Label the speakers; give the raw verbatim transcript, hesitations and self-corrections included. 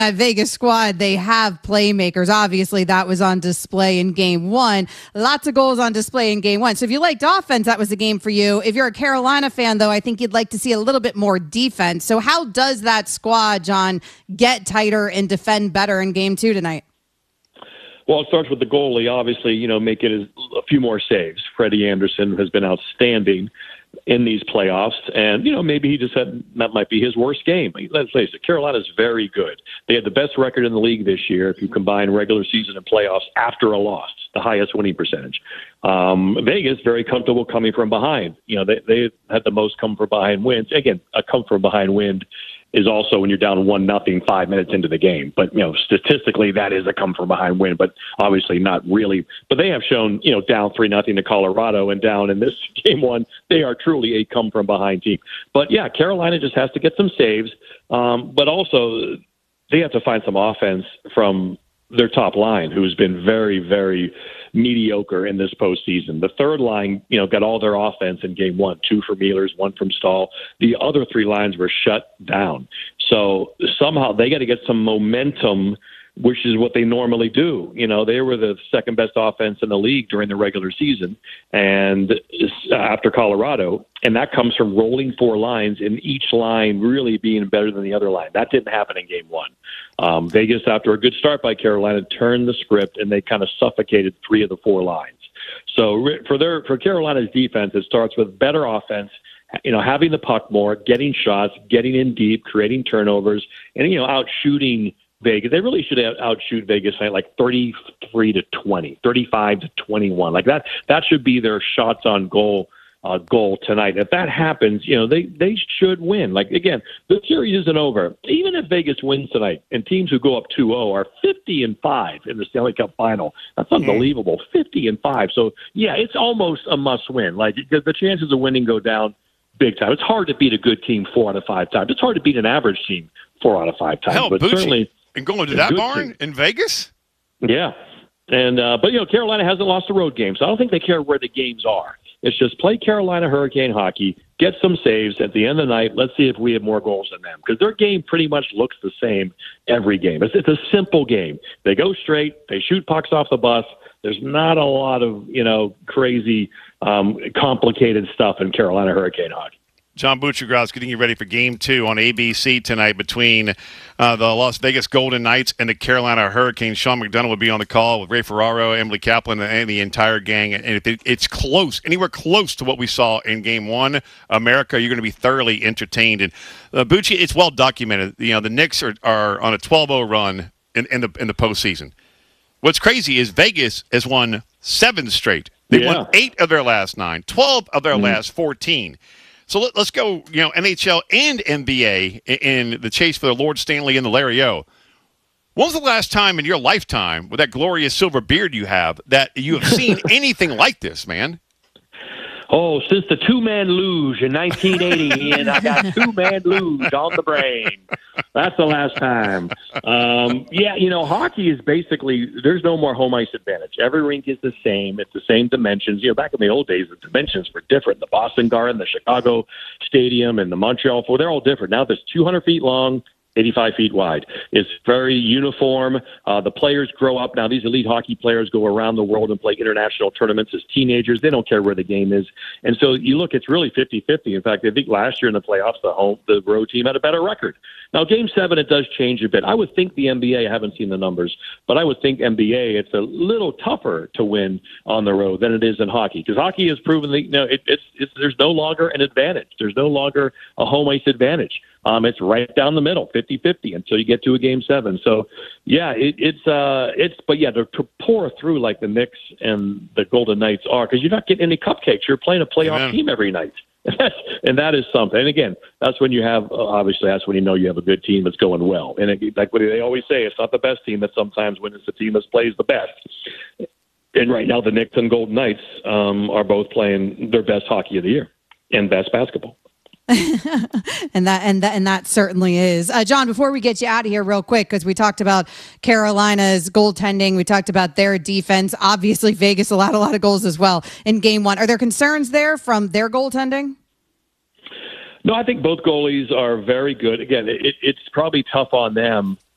Speaker 1: That Vegas squad, they have playmakers. Obviously, that was on display in game one. Lots of goals on display in game one. So if you liked offense, that was a game for you. If you're a Carolina fan, though, I think you'd like to see a little bit more defense. So how does that squad, John, get tighter and defend better in game two tonight?
Speaker 2: Well, it starts with the goalie, obviously, you know, making a few more saves. Freddie Anderson has been outstanding in these playoffs, and, you know, maybe he just said that might be his worst game. Let's face it, Carolina's very good. They had the best record in the league this year if you combine regular season and playoffs after a loss, the highest winning percentage. Um, Vegas, very comfortable coming from behind. You know, they, they had the most come from behind wins. Again, a come from behind win is also when you're down one nothing five minutes into the game. But, you know, statistically, that is a come from behind win, but obviously not really. But they have shown, you know, down three nothing to Colorado and down in this game one, they are truly a come from behind team. But yeah, Carolina just has to get some saves. Um, but also they have to find some offense from their top line, who has been very, very mediocre in this postseason. The third line, you know, got all their offense in game one, two from Ehlers, one from Stahl. The other three lines were shut down. So somehow they got to get some momentum, which is what they normally do. You know, they were the second best offense in the league during the regular season and after Colorado, and that comes from rolling four lines and each line really being better than the other line. That didn't happen in game one. Um, Vegas, after a good start by Carolina, turned the script and they kind of suffocated three of the four lines. So for their for Carolina's defense, it starts with better offense, you know, having the puck more, getting shots, getting in deep, creating turnovers, and, you know, out shooting Vegas. They really should outshoot Vegas like thirty-three to twenty, thirty-five to twenty-one. Like that, that should be their shots on goal uh, goal tonight. If that happens, you know, they, they should win. Like, again, the series isn't over. Even if Vegas wins tonight and teams who go up two oh are fifty and five in the Stanley Cup final, that's unbelievable. Mm. fifty and five. So yeah, it's almost a must win. Like, because the chances of winning go down big time. It's hard to beat a good team four out of five times. It's hard to beat an average team four out of five times.
Speaker 3: Hell,
Speaker 2: but
Speaker 3: Bucci.
Speaker 2: certainly,
Speaker 3: And going to that barn team in Vegas?
Speaker 2: Yeah. And uh, but, you know, Carolina hasn't lost a road game, so I don't think they care where the games are. It's just play Carolina Hurricane hockey, get some saves at the end of the night. Let's see if we have more goals than them, because their game pretty much looks the same every game. It's, it's a simple game. They go straight. They shoot pucks off the bus. There's not a lot of, you know, crazy, um, complicated stuff in Carolina Hurricane hockey.
Speaker 3: John Buccigross getting you ready for Game Two on A B C tonight between uh, the Las Vegas Golden Knights and the Carolina Hurricanes. Sean McDonough will be on the call with Ray Ferraro, Emily Kaplan, and the entire gang. And if it, it's close, anywhere close to what we saw in Game One, America, you're going to be thoroughly entertained. And uh, Bucci, it's well documented. You know, the Knicks are, are on a twelve oh run in, in the in the postseason. What's crazy is Vegas has won seven straight. They yeah. won eight of their last nine, twelve of their mm-hmm. last fourteen. So let, let's go, you know, N H L and N B A in the chase for the Lord Stanley and the Larry O. When was the last time in your lifetime, with that glorious silver beard you have, that you have seen anything like this, man?
Speaker 2: Oh, since the two-man luge in nineteen eighty, and I got two-man luge on the brain. That's the last time. Um, yeah, you know, hockey is basically, there's no more home ice advantage. Every rink is the same. It's the same dimensions. You know, back in the old days, the dimensions were different. The Boston Garden, the Chicago Stadium, and the Montreal Four, they're all different. Now there's two hundred feet long, eighty-five feet wide. It's very uniform. Uh, the players grow up. Now, these elite hockey players go around the world and play international tournaments as teenagers. They don't care where the game is. And so you look, it's really fifty-fifty. In fact, I think last year in the playoffs, the home, the road team had a better record. Now, Game seven, it does change a bit. I would think the N B A, I haven't seen the numbers, but I would think N B A, it's a little tougher to win on the road than it is in hockey, because hockey has proven that, you know, it, it's, it's there's no longer an advantage. There's no longer a home ice advantage. Um, it's right down the middle, fifty-fifty, until you get to a Game seven. So, yeah, it, it's, uh, it's, but yeah, to, to pour through like the Knicks and the Golden Knights are, because you're not getting any cupcakes. You're playing a playoff Amen. team every night. And, that's, and that is something. And again, that's when you have, uh, obviously, that's when you know you have a good team that's going well. And it, like what they always say, it's not the best team that sometimes wins, it's the team that plays the best. And right now, the Knicks and Golden Knights um, are both playing their best hockey of the year and best basketball.
Speaker 1: and that and that and that certainly is. Uh, John, before we get you out of here real quick, because we talked about Carolina's goaltending, we talked about their defense. Obviously, Vegas allowed a lot of goals as well in Game One. Are there concerns there from their goaltending?
Speaker 2: No, I think both goalies are very good. Again, it, it's probably tough on them